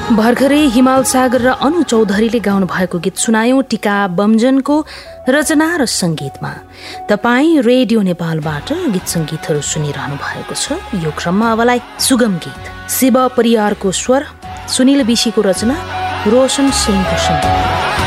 भर्खरै हिमाल सागर र अनु चौधरीले गाउनु भएको गीत सुनायौं टिका बमजनको रचना र संगीतमा। तपाईँ रेडियो नेपालबाट गीत संगीतहरू सुनिरहनु भएको छ। यो क्रममा अबलाई सुगम गीत शिव परियारको स्वर, सुनिल बिशीको रचना, रोशन सिंहको सङ्गीत।